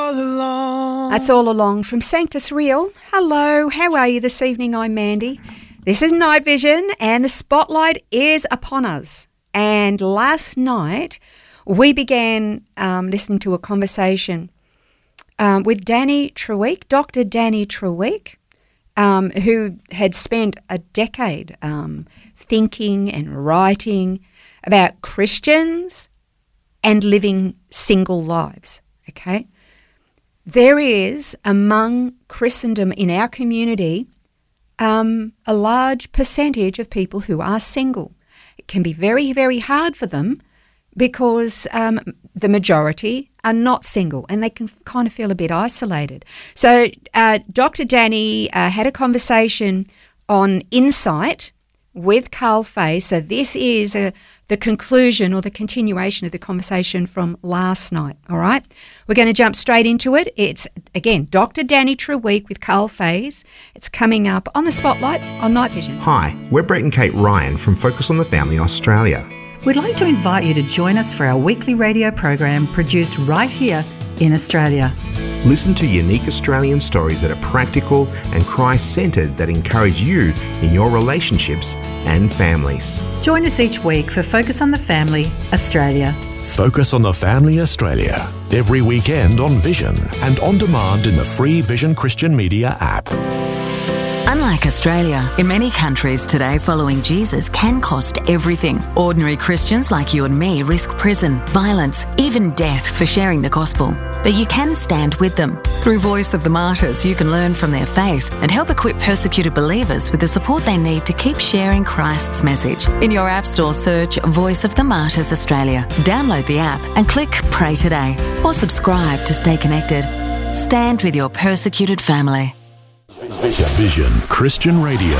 all along. That's All Along from Sanctus Real. Hello, how are you this evening? I'm Mandy. This is Night Vision and the spotlight is upon us. And last night we began listening to a conversation with Danny Treweek, Dr. Danny Treweek, who had spent a decade thinking and writing about Christians and living single lives, okay? There is, among Christendom in our community, a large percentage of people who are single. It can be very, very hard for them because the majority are not single and they can kind of feel a bit isolated. So Dr. Danny had a conversation on Insight with Carl Fay. So this is the conclusion or the continuation of the conversation from last night, all right? We're going to jump straight into it. It's, again, Dr. Danny Treweek with Carl Fays. It's coming up on the Spotlight on Night Vision. Hi, we're Brett and Kate Ryan from Focus on the Family Australia. We'd like to invite you to join us for our weekly radio program produced right here in Australia. Listen to unique Australian stories that are practical and Christ-centred that encourage you in your relationships and families. Join us each week for Focus on the Family Australia. Focus on the Family Australia, every weekend on Vision and on demand in the free Vision Christian Media app. Unlike Australia, in many countries today, following Jesus can cost everything. Ordinary Christians like you and me risk prison, violence, even death for sharing the gospel. But you can stand with them. Through Voice of the Martyrs, you can learn from their faith and help equip persecuted believers with the support they need to keep sharing Christ's message. In your App Store, search Voice of the Martyrs Australia. Download the app and click Pray Today or subscribe to stay connected. Stand with your persecuted family. Vision Christian Radio.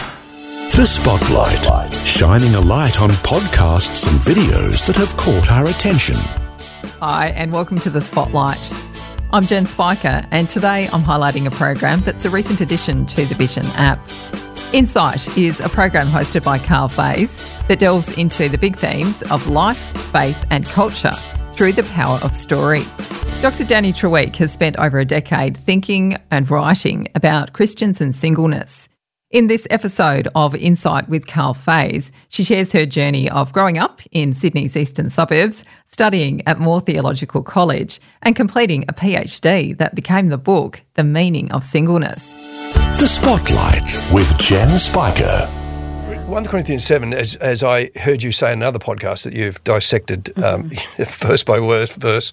The Spotlight, shining a light on podcasts and videos that have caught our attention. Hi and welcome to The Spotlight. I'm Jen Spiker and today I'm highlighting a program that's a recent addition to the Vision app. Insight is a program hosted by Carl Fays that delves into the big themes of life, faith and culture through the power of story. Dr. Danny Treweek has spent over a decade thinking and writing about Christians and singleness. In this episode of Insight with Carl Fays, she shares her journey of growing up in Sydney's eastern suburbs, studying at Moore Theological College and completing a PhD that became the book, The Meaning of Singleness. The Spotlight with Jen Spiker. 1 Corinthians 7, as I heard you say in another podcast that you've dissected verse by verse,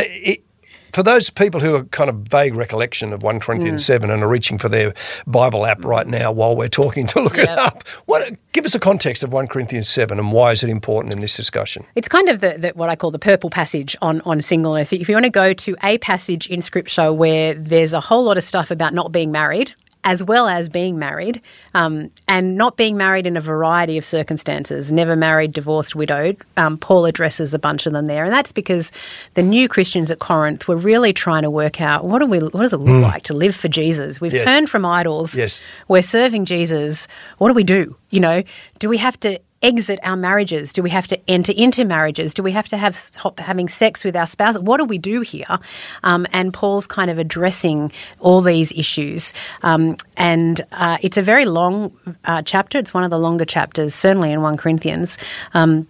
for those people who are kind of vague recollection of 1 Corinthians 7 and are reaching for their Bible app right now while we're talking to look it up, give us a context of 1 Corinthians 7 and why is it important in this discussion? It's kind of the what I call the purple passage on singleness. If you want to go to a passage in Scripture where there's a whole lot of stuff about not being married, as well as being married, and not being married in a variety of circumstances, never married, divorced, widowed. Paul addresses a bunch of them there. And that's because the new Christians at Corinth were really trying to work out what does it look like to live for Jesus? We've turned from idols. Yes. We're serving Jesus. What do we do? You know, do we have to exit our marriages? Do we have to enter into marriages? Do we have to stop having sex with our spouse? What do we do here? And Paul's kind of addressing all these issues. And it's a very long chapter. It's one of the longer chapters, certainly in 1 Corinthians. And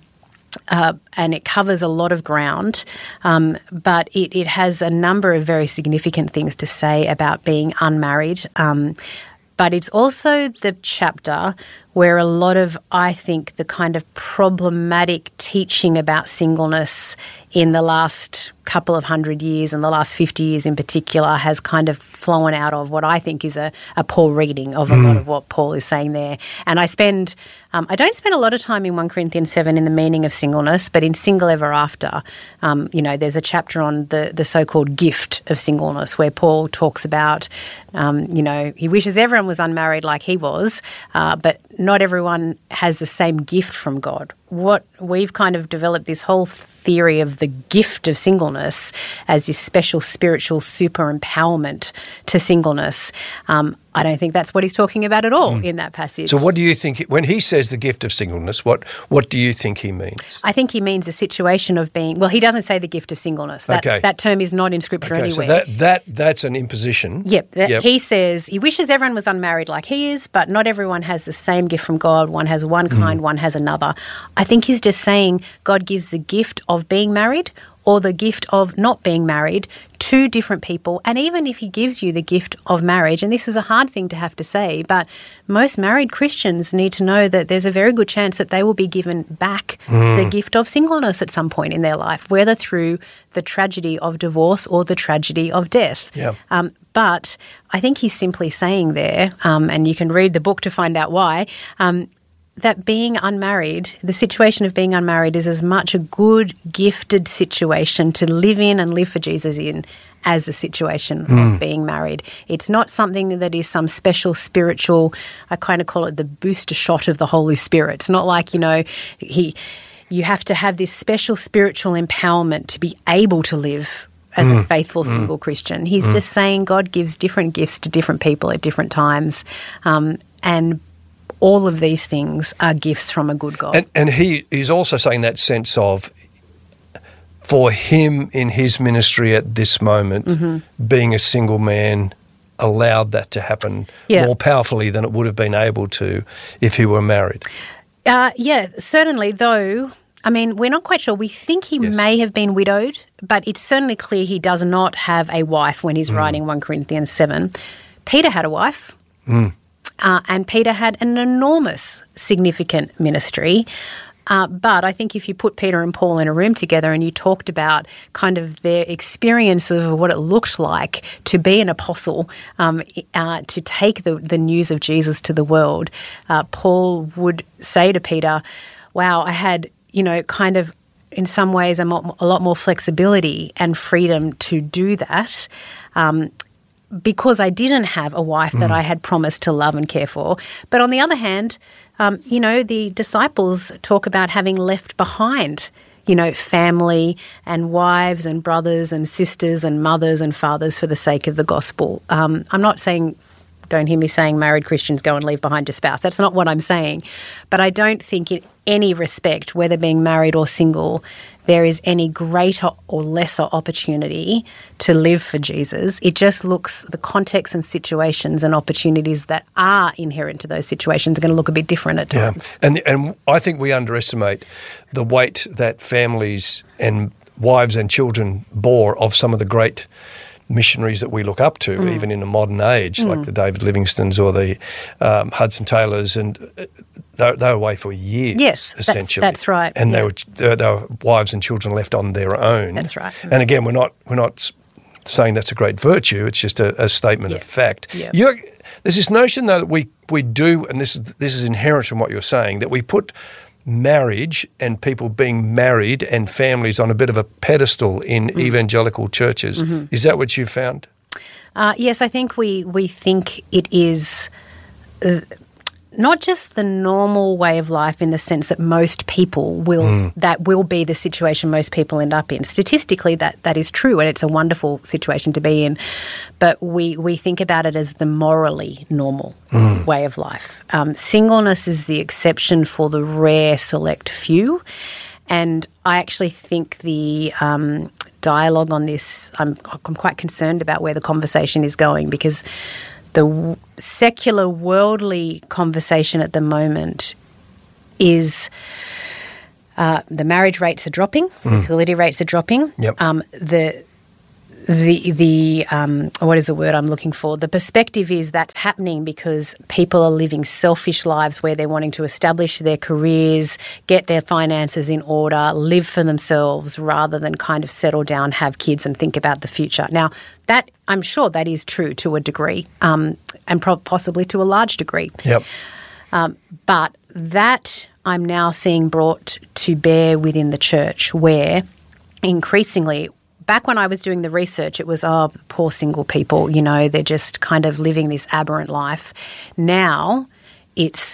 it covers a lot of ground, but it has a number of very significant things to say about being unmarried. But it's also the chapter where a lot of, I think, the kind of problematic teaching about singleness in the last couple of 100 years and the last 50 years in particular has kind of flown out of what I think is a poor reading of a lot of what Paul is saying there. And I don't spend a lot of time in 1 Corinthians 7 in the meaning of singleness, but in Single Ever After, there's a chapter on the so-called gift of singleness where Paul talks about, he wishes everyone was unmarried like he was, but not everyone has the same gift from God. What we've kind of developed this whole theory of the gift of singleness as this special spiritual super empowerment to singleness. I don't think that's what he's talking about at all in that passage. So what do you think, when he says the gift of singleness, what do you think he means? I think he means a situation of being, well, he doesn't say the gift of singleness. That term is not in Scripture anywhere. So that's an imposition. Yep. He says he wishes everyone was unmarried like he is, but not everyone has the same gift from God. One has one kind, one has another. I think he's just saying God gives the gift of being married or the gift of not being married to different people. And even if he gives you the gift of marriage, and this is a hard thing to have to say, but most married Christians need to know that there's a very good chance that they will be given back the gift of singleness at some point in their life, whether through the tragedy of divorce or the tragedy of death. Yeah. But I think he's simply saying there, and you can read the book to find out why, that being unmarried, the situation of being unmarried is as much a good, gifted situation to live in and live for Jesus in as the situation of being married. It's not something that is some special spiritual, I kind of call it the booster shot of the Holy Spirit. It's not like, you have to have this special spiritual empowerment to be able to live as a faithful single Christian. He's just saying God gives different gifts to different people at different times, and all of these things are gifts from a good God. And he's also saying that sense of, for him in his ministry at this moment, being a single man allowed that to happen more powerfully than it would have been able to if he were married. Certainly, though, I mean, we're not quite sure. We think he may have been widowed, but it's certainly clear he does not have a wife when he's writing 1 Corinthians 7. Peter had a wife. And Peter had an enormous, significant ministry. But I think if you put Peter and Paul in a room together and you talked about kind of their experience of what it looked like to be an apostle, to take the news of Jesus to the world, Paul would say to Peter, wow, I had, kind of in some ways a lot more flexibility and freedom to do that. Because I didn't have a wife that I had promised to love and care for. But on the other hand, the disciples talk about having left behind, family and wives and brothers and sisters and mothers and fathers for the sake of the gospel. I'm not saying, don't hear me saying married Christians go and leave behind your spouse. That's not what I'm saying. But I don't think in any respect, whether being married or single, there is any greater or lesser opportunity to live for Jesus. It just looks, the context and situations and opportunities that are inherent to those situations are going to look a bit different at times. And I think we underestimate the weight that families and wives and children bore of some of the great missionaries that we look up to, even in a modern age, like the David Livingstones or the Hudson Taylors, and they were away for years, essentially. That's right. And they were wives and children left on their own. That's right. And again, we're not saying that's a great virtue. It's just a statement of fact. Yeah. There's this notion, though, that we do, and this is inherent in what you're saying, that we put marriage and people being married and families on a bit of a pedestal in evangelical churches. Is that what you found? Yes, I think we think it is not just the normal way of life in the sense that most people that will be the situation most people end up in. Statistically, that is true, and it's a wonderful situation to be in. But we think about it as the morally normal way of life. Singleness is the exception for the rare select few. And I actually think the dialogue on this, I'm quite concerned about where the conversation is going, because the secular worldly conversation at the moment is the marriage rates are dropping, fertility rates are dropping. Yep. The what is the word I'm looking for? The perspective is that's happening because people are living selfish lives where they're wanting to establish their careers, get their finances in order, live for themselves rather than kind of settle down, have kids and think about the future. Now, that I'm sure that is true to a degree, and possibly to a large degree. Yep. But that I'm now seeing brought to bear within the church, where increasingly, back when I was doing the research, it was, poor single people, they're just kind of living this aberrant life. Now it's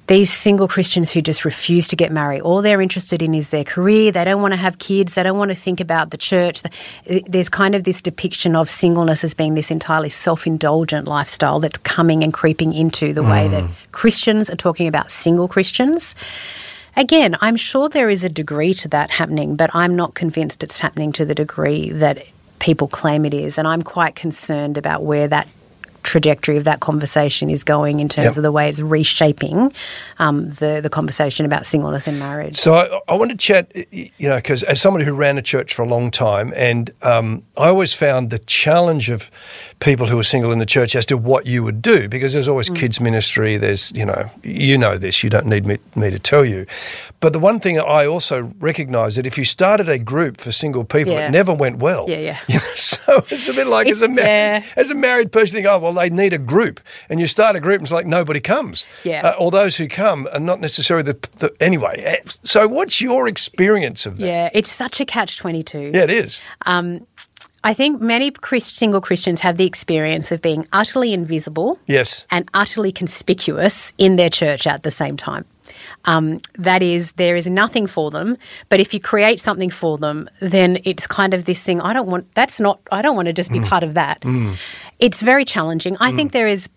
these single Christians who just refuse to get married. All they're interested in is their career. They don't want to have kids. They don't want to think about the church. There's kind of this depiction of singleness as being this entirely self-indulgent lifestyle that's coming and creeping into the way that Christians are talking about single Christians. Again, I'm sure there is a degree to that happening, but I'm not convinced it's happening to the degree that people claim it is. And I'm quite concerned about where that trajectory of that conversation is going in terms of the way it's reshaping the conversation about singleness and marriage. So I want to chat, because as somebody who ran a church for a long time, and I always found the challenge of people who are single in the church as to what you would do, because there's always kids ministry, there's, you know this, you don't need me to tell you. But the one thing I also recognise that if you started a group for single people, it never went well. Yeah. So it's a bit like as a married person, you think, oh, well, they need a group. And you start a group and it's like nobody comes. Yeah. Or those who come are not necessarily anyway. So what's your experience of that? Yeah, it's such a catch-22. Yeah, it is. I think many single Christians have the experience of being utterly invisible and utterly conspicuous in their church at the same time. That is, there is nothing for them, but if you create something for them, then it's kind of this thing, I don't want to just be part of that. It's very challenging. I think there is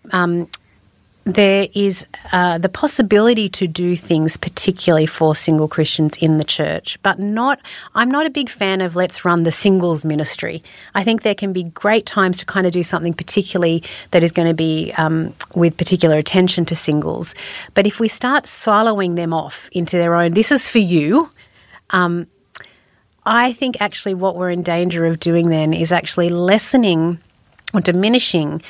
the possibility to do things particularly for single Christians in the church, but I'm not a big fan of let's run the singles ministry. I think there can be great times to kind of do something particularly that is going to be with particular attention to singles. But if we start siloing them off into their own, this is for you, I think actually what we're in danger of doing then is actually lessening or diminishing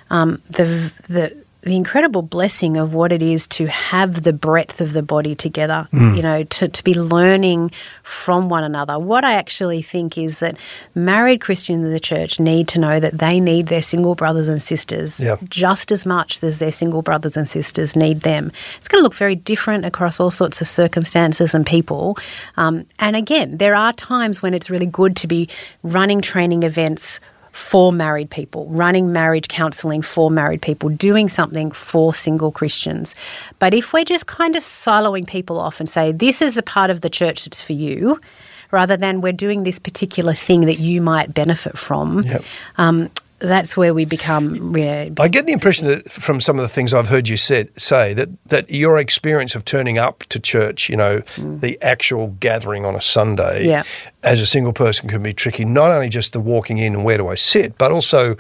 the incredible blessing of what it is to have the breadth of the body together, to be learning from one another. What I actually think is that married Christians in the church need to know that they need their single brothers and sisters just as much as their single brothers and sisters need them. It's going to look very different across all sorts of circumstances and people. And again, there are times when it's really good to be running training events for married people, running marriage counselling for married people, doing something for single Christians. But if we're just kind of siloing people off and say, this is a part of the church that's for you, rather than we're doing this particular thing that you might benefit from, that's where we become... I get the impression that from some of the things I've heard you say that your experience of turning up to church, the actual gathering on a Sunday as a single person can be tricky, not only just the walking in and where do I sit, but also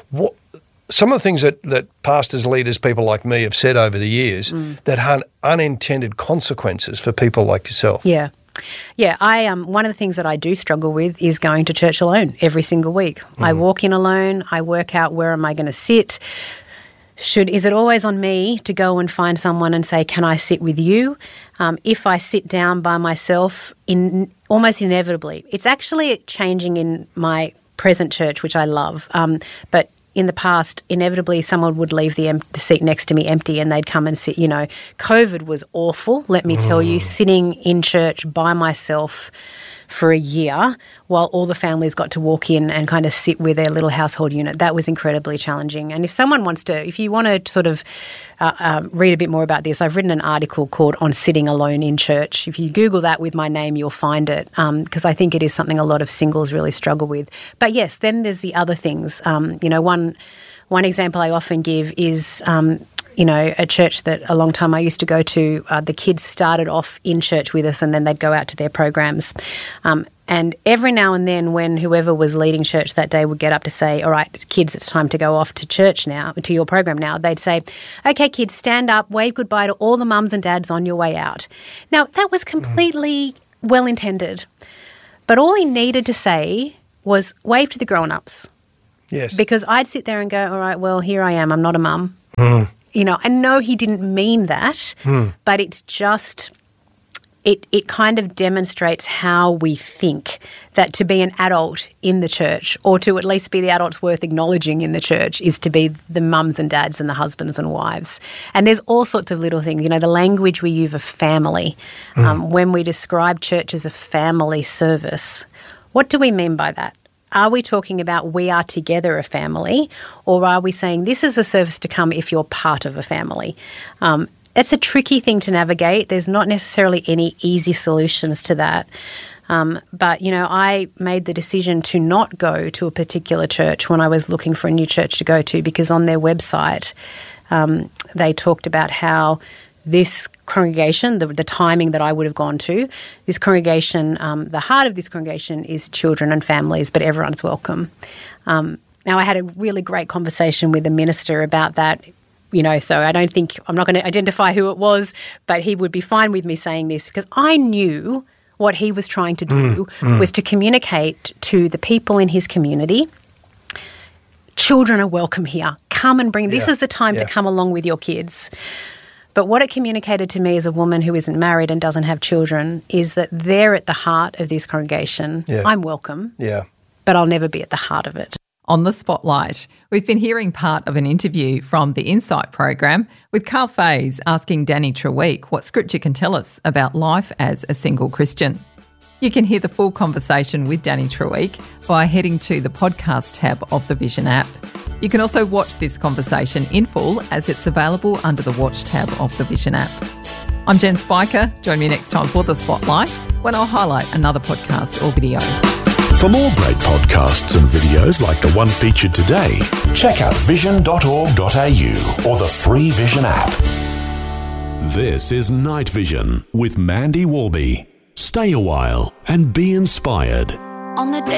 some of the things that pastors, leaders, people like me have said over the years that had unintended consequences for people like yourself. Yeah. Yeah, one of the things that I do struggle with is going to church alone every single week. I walk in alone, I work out where am I going to sit. Is it always on me to go and find someone and say, can I sit with you? If I sit down by myself, almost inevitably, it's actually changing in my present church, which I love, but in the past, inevitably someone would leave the seat next to me empty and they'd come and sit. COVID was awful, let me tell you, sitting in church by myself for a year while all the families got to walk in and kind of sit with their little household unit. That was incredibly challenging. And if you want to sort of read a bit more about this, I've written an article called On Sitting Alone in Church. If you Google that with my name, you'll find it, because I think it is something a lot of singles really struggle with. But yes, then there's the other things. One example I often give is a church that a long time I used to go to, the kids started off in church with us and then they'd go out to their programs. And every now and then when whoever was leading church that day would get up to say, all right, kids, it's time to go off to church now, to your program now, they'd say, okay, kids, stand up, wave goodbye to all the mums and dads on your way out. Now, that was completely well-intended. But all he needed to say was wave to the grown-ups. Yes. Because I'd sit there and go, all right, well, here I am, I'm not a mum. And no, he didn't mean that, but it's just, it kind of demonstrates how we think that to be an adult in the church, or to at least be the adults worth acknowledging in the church, is to be the mums and dads and the husbands and wives. And there's all sorts of little things, the language we use of family. When we describe church as a family service, what do we mean by that? Are we talking about we are together a family, or are we saying this is a service to come if you're part of a family? it's a tricky thing to navigate. There's not necessarily any easy solutions to that. But, I made the decision to not go to a particular church when I was looking for a new church to go to, because on their website they talked about how this congregation, the timing that I would have gone to, this congregation, the heart of this congregation is children and families, but everyone's welcome. Now, I had a really great conversation with the minister about that, so I'm not going to identify who it was, but he would be fine with me saying this, because I knew what he was trying to do was to communicate to the people in his community, children are welcome here. Come and this is the time to come along with your kids. But what it communicated to me as a woman who isn't married and doesn't have children is that they're at the heart of this congregation. Yeah. I'm welcome, but I'll never be at the heart of it. On the Spotlight, we've been hearing part of an interview from the Insight program with Carl Faze asking Danny Treweek what Scripture can tell us about life as a single Christian. You can hear the full conversation with Danny Treweek by heading to the podcast tab of the Vision app. You can also watch this conversation in full as it's available under the Watch tab of the Vision app. I'm Jen Spiker. Join me next time for The Spotlight when I'll highlight another podcast or video. For more great podcasts and videos like the one featured today, check out vision.org.au or the free Vision app. This is Night Vision with Mandy Warby. Stay a while and be inspired. On the